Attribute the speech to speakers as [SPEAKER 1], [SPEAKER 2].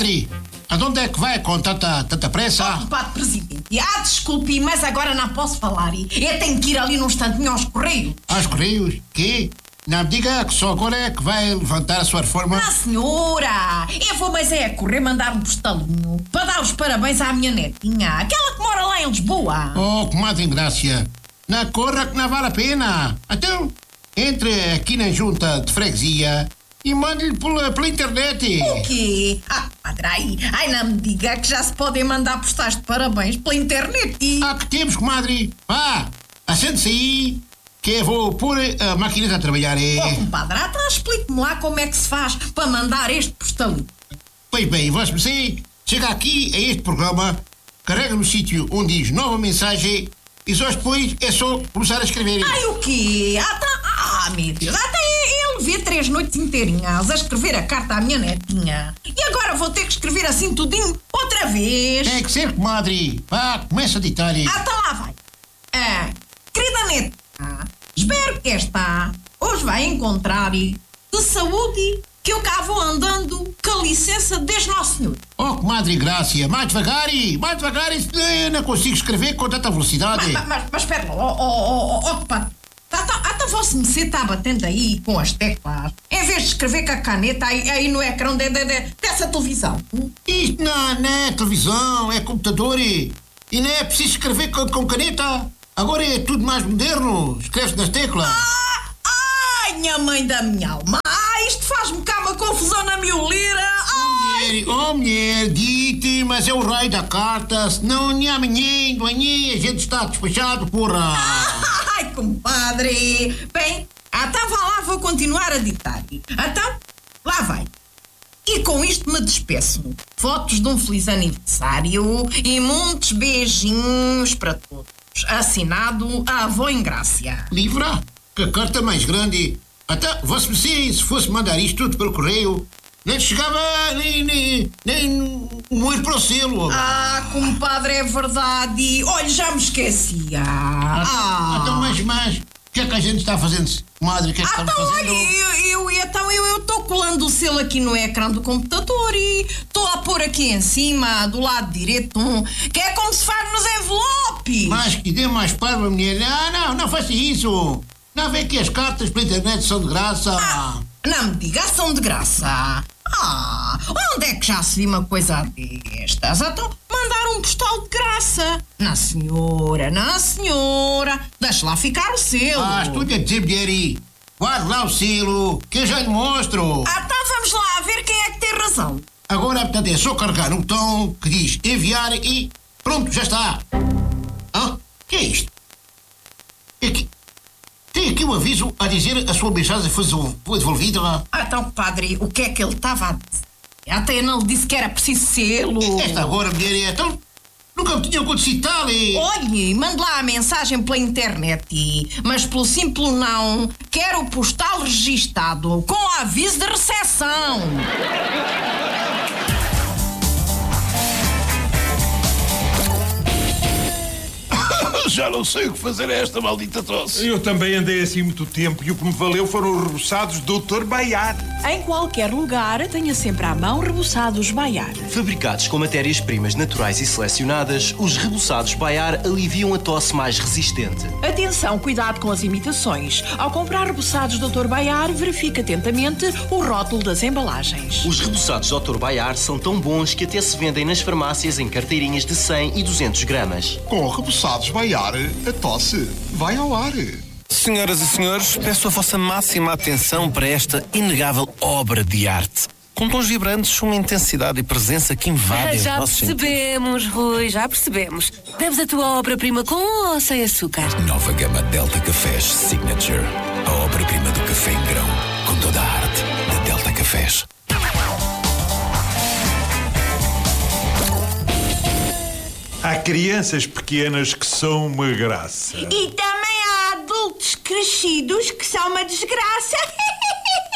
[SPEAKER 1] comadre, aonde é que vai com tanta pressa?
[SPEAKER 2] Compadre Presidente, desculpe, mas agora não posso falar. Eu tenho que ir ali num instantinho aos Correios.
[SPEAKER 1] Aos Correios? Quê? Não me diga que só agora é que vai levantar a sua reforma.
[SPEAKER 2] Senhora! Eu vou, mas é a correr mandar um postalinho para dar os parabéns à minha netinha, aquela que mora lá em Lisboa.
[SPEAKER 1] Oh, comadre Ingrácia, não corra que não vale a pena. Então, entre aqui na junta de freguesia e mande-lhe pela internet.
[SPEAKER 2] O quê? Padre, não me diga que já se podem mandar postais de parabéns pela internet.
[SPEAKER 1] Que temos, comadre. Assente-se aí, que eu vou pôr a máquina a trabalhar.
[SPEAKER 2] Compadre, então explique-me lá como é que se faz para mandar este postalinho.
[SPEAKER 1] Pois bem, você chega aqui a este programa, carrega no sítio onde diz nova mensagem e só depois é só começar a escrever.
[SPEAKER 2] O quê? Meu Deus, até eu levei 3 noites inteirinhas a escrever a carta à minha netinha. E agora vou ter que escrever assim tudinho outra vez.
[SPEAKER 1] Tem que ser, comadre. Começa a ditar.
[SPEAKER 2] Então lá vai. Querida neta, espero que esta hoje vai encontrar de saúde que eu cá vou andando com licença desde Nosso Senhor.
[SPEAKER 1] Oh, comadre Grácia, mais devagar, eu não consigo escrever com tanta velocidade.
[SPEAKER 2] Mas espera lá, compadre. Então você me está batendo aí com as teclas, em vez de escrever com a caneta aí no ecrã dessa televisão.
[SPEAKER 1] Isto não é televisão, é computador e não é preciso escrever com caneta. Agora é tudo mais moderno, escreve-se nas teclas.
[SPEAKER 2] Minha mãe da minha alma, isto faz-me cá uma confusão na miolira.
[SPEAKER 1] Oh, mulher, dite, mas é o raio da carta, senão amanhã a gente está despachado, porra.
[SPEAKER 2] Compadre. Bem, então vá lá, vou continuar a ditar. Então, lá vai. E com isto me despeço. Fotos de um feliz aniversário e muitos beijinhos para todos. Assinado a avó Ingrácia.
[SPEAKER 1] Livra? Que carta mais grande. Até você, se fosse mandar isto tudo pelo correio, nem chegava nem moer para o selo.
[SPEAKER 2] Compadre, é verdade. Olha, já me esquecia.
[SPEAKER 1] Então, mas o que é que a gente está fazendo, comadre? O que é que estamos fazendo?
[SPEAKER 2] Olha, eu estou colando o selo aqui no ecrã do computador e estou a pôr aqui em cima, do lado direito, que é como se faz nos envelopes.
[SPEAKER 1] Mas que dê mais parva, mulher. Não faça isso. Não vê que as cartas pela internet são de graça.
[SPEAKER 2] Não me diga, são de graça. Onde é que já se viu uma coisa destas? Então, mandar um postal de graça. Não, senhora. Deixa lá ficar o selo.
[SPEAKER 1] Estou-lhe a dizer, mulher, guarde lá o selo, que eu já lhe mostro.
[SPEAKER 2] Então vamos lá ver quem é que tem razão.
[SPEAKER 1] Agora, portanto, é só carregar no botão que diz enviar e pronto, já está. Que é isto? Tem aqui um aviso a dizer a sua mensagem foi devolvida.
[SPEAKER 2] Então, padre, o que é que ele estava a dizer? Até eu não lhe disse que era preciso selo.
[SPEAKER 1] Esta agora, mulher, então nunca me tinha acontecido tal.
[SPEAKER 2] Olhe, mande lá a mensagem pela internet, mas pelo simples não, quero o postal registado com aviso de recepção.
[SPEAKER 3] Já não sei o que fazer a esta maldita tosse.
[SPEAKER 4] Eu também andei assim muito tempo e o que me valeu foram os reboçados Dr. Baiar.
[SPEAKER 5] Em qualquer lugar, tenha sempre à mão reboçados Baiar.
[SPEAKER 6] Fabricados com matérias-primas naturais e selecionadas, os reboçados Baiar aliviam a tosse mais resistente.
[SPEAKER 5] Atenção, cuidado com as imitações. Ao comprar reboçados Dr. Baiar, verifique atentamente o rótulo das embalagens.
[SPEAKER 6] Os reboçados Dr. Baiar são tão bons que até se vendem nas farmácias em carteirinhas de 100 e 200 gramas.
[SPEAKER 7] Com reboçados Baiar, a tosse vai ao ar.
[SPEAKER 8] Senhoras e senhores, peço a vossa máxima atenção para esta inegável obra de arte. Com tons vibrantes, uma intensidade e presença que invadem os nossos sentidos.
[SPEAKER 9] Já percebemos, Rui, já percebemos. Deves a tua obra-prima com ou sem açúcar?
[SPEAKER 10] Nova gama Delta Cafés Signature. A obra-prima do café em grão, com toda a arte da Delta Cafés.
[SPEAKER 4] Há crianças pequenas que são uma graça.
[SPEAKER 2] E também há adultos crescidos que são uma desgraça.